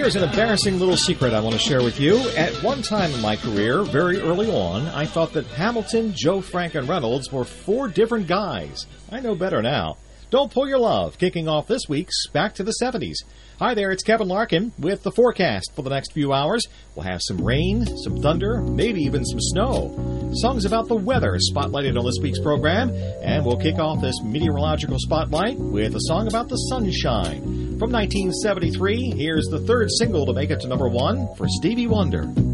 Here's an embarrassing little secret I want to share with you. At one time in my career, very early on, I thought that Hamilton, Joe Frank, and Reynolds were four different guys. I know better now. Don't pull your love, kicking off this week's Back to the 70s. Hi there, it's Kevin Larkin with the forecast for the next few hours. We'll have some rain, some thunder, maybe even some snow. Songs about the weather spotlighted on this week's program, and we'll kick off this meteorological spotlight with a song about the sunshine. From 1973, here's the third single to make it to number one for Stevie Wonder.